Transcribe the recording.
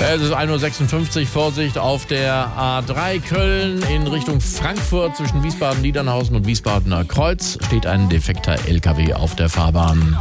Es ist 1:56 Uhr. Vorsicht auf der A3 Köln in Richtung Frankfurt zwischen Wiesbaden-Niedernhausen und Wiesbadener Kreuz steht ein defekter LKW auf der Fahrbahn.